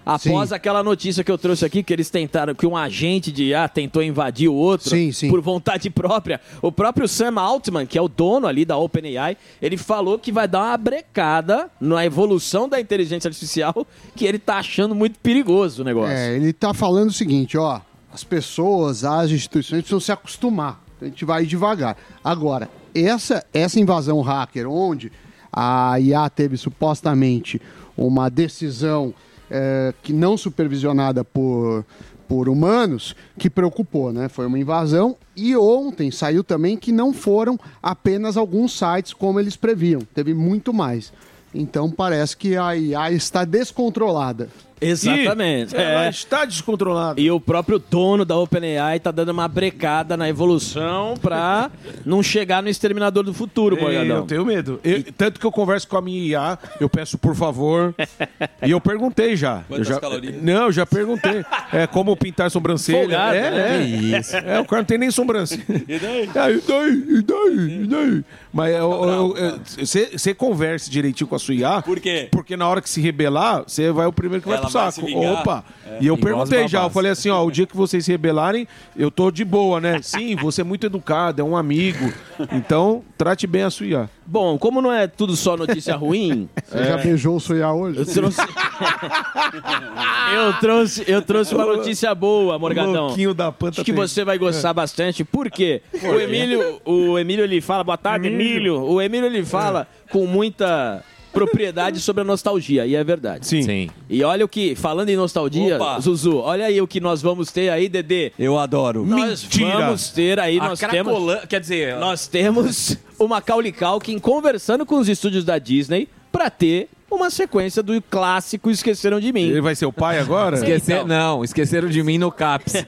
Após aquela notícia que eu trouxe aqui, que eles tentaram, que um agente de IA tentou invadir o outro por vontade própria, o próprio Sam Altman, que é o dono ali da OpenAI, ele falou que vai dar uma brecada na evolução da inteligência artificial, que ele tá achando muito perigoso o negócio. Ele tá falando o seguinte, ó, as pessoas, as instituições precisam se acostumar, a gente vai devagar. Agora, essa invasão hacker, onde a IA teve supostamente uma decisão que não supervisionada por humanos, que preocupou, né? Foi uma invasão e ontem saiu também que não foram apenas alguns sites como eles previam, teve muito mais. Então parece que a IA está descontrolada. Exatamente. Ela está descontrolada. E o próprio dono da OpenAI tá dando uma brecada na evolução pra não chegar no Exterminador do Futuro, Morgadão. Eu tenho medo. Tanto que eu converso com a minha IA, eu peço por favor. E eu perguntei já. Quantas calorias? Não, eu já perguntei. Como pintar sobrancelha. Folgado, né? Que isso. O cara não tem nem sobrancelha. E daí? E daí? Mas você converse direitinho com a sua IA. Por quê? Porque na hora que se rebelar, você vai o primeiro que vai pro vai saco. se vingar. Opa! E eu Igual perguntei as já, eu babás. falei assim, ó, o dia que vocês se rebelarem, eu tô de boa, né? Sim, você é muito educado, é um amigo. Então, trate bem a sua IA. Bom, como não é tudo só notícia ruim... Você já beijou o sua IA hoje? Eu trouxe uma notícia boa, Morgadão. Louquinho da Panta Acho que tem. você vai gostar bastante. Por quê? O Emílio, ele fala... Boa tarde, Emílio. O Emílio, ele fala com muita propriedade sobre a nostalgia. E é verdade. Sim. E olha o que... Falando em nostalgia, Opa. Zuzu, olha aí o que nós vamos ter aí, Dedê. Eu adoro. Nós vamos ter aí... Quer dizer, Nós temos o Macaulay Culkin conversando com os estúdios da Disney pra ter uma sequência do clássico Esqueceram de Mim. Ele vai ser o pai agora? Não, esqueceram de mim no CAPS.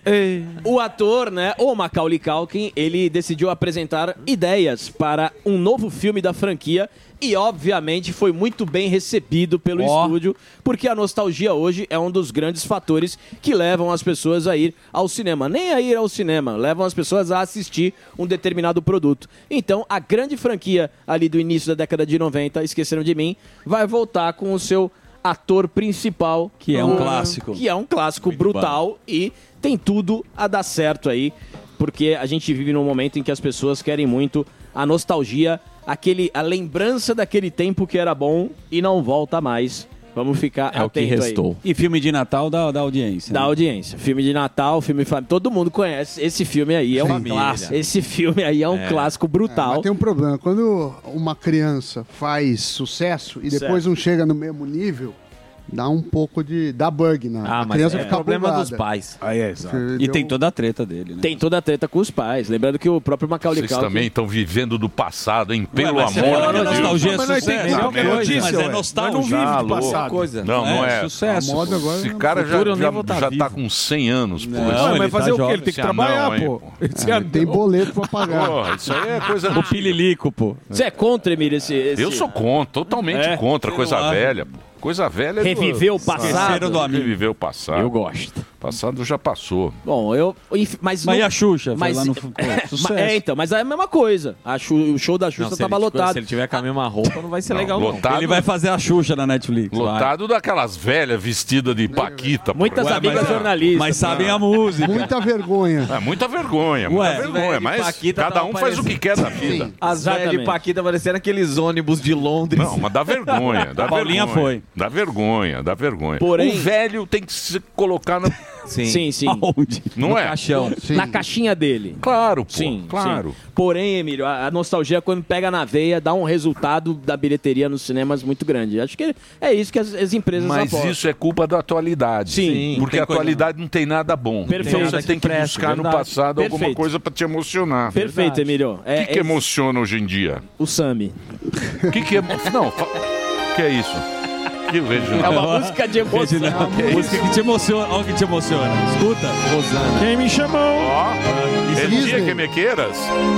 O ator, né, o Macaulay Culkin, ele decidiu apresentar ideias para um novo filme da franquia e, obviamente, foi muito bem recebido pelo estúdio, porque a nostalgia hoje é um dos grandes fatores que levam as pessoas a ir ao cinema. Nem a ir ao cinema, levam as pessoas a assistir um determinado produto. Então, a grande franquia ali do início da década de 90, Esqueceram de Mim, vai voltar com o seu ator principal. Que é um clássico. Que é um clássico brutal e tem tudo a dar certo aí, porque a gente vive num momento em que as pessoas querem muito a nostalgia, a lembrança daquele tempo que era bom e não volta mais. Vamos ficar É o que atento restou. aí. E filme de Natal da audiência. Da audiência. Filme de Natal, filme família. Todo mundo conhece. Esse filme aí é um clássico. Esse filme aí é um clássico brutal. Mas tem um problema. Quando uma criança faz sucesso e depois não chega no mesmo nível, dá um pouco de... dá bug, né? Ah, a mas criança é fica problema bugada. dos pais. Aí é, exato. E tem toda a treta dele, né? Tem toda a treta com os pais. Lembrando que o próprio Macaulay Vocês Culkin... também estão vivendo do passado, hein? Pelo Mas amor é de Deus. nostalgia, Mas não sucesso. entendi qual que é a notícia, Mas ué. é nostalgia. Mas não vive do passado. Coisa. Não é. Sucesso. A moda agora... Esse cara futuro eu nem vou já tá tá vivo. com 100 anos, pô. Não, Mas ele fazer tá o quê? jovem. Ele tem que Esse anão trabalhar, aí, pô. Tem boleto pra pagar. Porra, isso aí é coisa... O Pililico, pô. Você é contra, Emílio, esse... Eu sou contra, totalmente contra. Coisa velha, pô. Coisa velha... Reviver o passado. Esqueceram do amigo. Reviver o passado. Eu gosto. Passado já passou. Bom, Mas e a Xuxa? Mas, Foi lá no... Sucesso. então, mas é a mesma coisa. O show da Xuxa tava lotado. Se ele tiver com a mesma roupa, não vai ser legal, não. Lotado, Ele vai fazer a Xuxa na Netflix. lotado daquelas velhas vestidas de Paquita. pô. Muitas amigas jornalistas. Mas sabem a música. Muita vergonha. É muita vergonha, muita vergonha. velho, Mas Paquita cada tava um faz o que quer da vida. Sim. As velhas de Exatamente. Paquita parecendo aqueles ônibus de Londres. Não, mas dá vergonha. Dá Paulinha vergonha. foi. Dá vergonha, dá vergonha. Porém- O velho tem que se colocar na... Sim. Aonde? Não No é? caixão. Sim. Na caixinha dele. Claro, pô. Sim, claro. sim. Porém, Emílio, a nostalgia, quando pega na veia, dá um resultado da bilheteria nos cinemas muito grande. Acho que é isso que as empresas Mas apostam. isso é culpa da atualidade. Sim. Porque tem a atualidade não tem nada bom. Perfeito. Então Nada você tem que que preste, buscar no verdade. passado alguma Perfeito. coisa pra te emocionar. Perfeito, Emílio. O que, que emociona hoje em dia? O Sami. O que é... Não, o que é isso? Que vejo. É uma música de emoção. Música que te emociona. Olha o que te emociona. Escuta. Rosana. Quem me chamou? Ó, el dia Disney. que me queiras.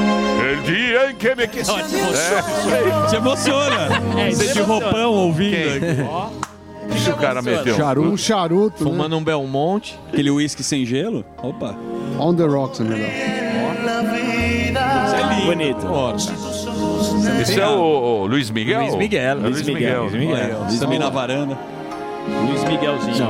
El dia em que me queiras. É, isso aí. Te emociona. Você de roupão ouvindo. O que o cara meteu? Um charuto, né? Fumando um Belmonte. Aquele uísque sem gelo. Opa. On the rocks é melhor. Isso é lindo. Bonito. Esse é o Luiz Miguel? Luiz Miguel. É Luiz Miguel. Também na varanda. Luiz Miguelzinho.